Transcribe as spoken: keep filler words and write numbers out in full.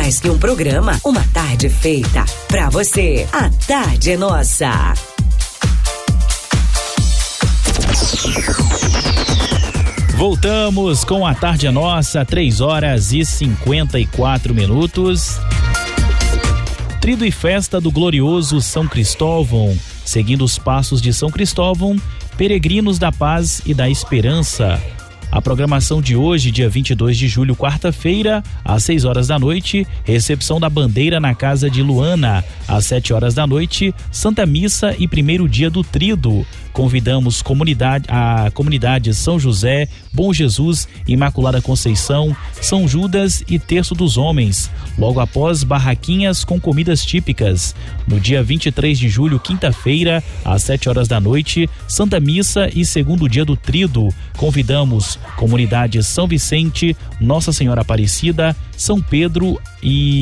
mais que um programa, uma tarde feita pra você. A tarde é nossa. Voltamos com a tarde é nossa, três horas e cinquenta e quatro minutos. Trido e festa do glorioso São Cristóvão, seguindo os passos de São Cristóvão, peregrinos da paz e da esperança. A programação de hoje, dia vinte e dois de julho, quarta-feira, às seis horas da noite, recepção da bandeira na casa de Luana. Às sete horas da noite, Santa Missa e primeiro dia do Tríduo. Convidamos comunidade, a comunidade São José, Bom Jesus, Imaculada Conceição, São Judas e Terço dos Homens. Logo após, barraquinhas com comidas típicas. No dia vinte e três de julho, quinta-feira, às sete horas da noite, Santa Missa e segundo dia do Tríduo. Convidamos comunidade São Vicente, Nossa Senhora Aparecida, São Pedro e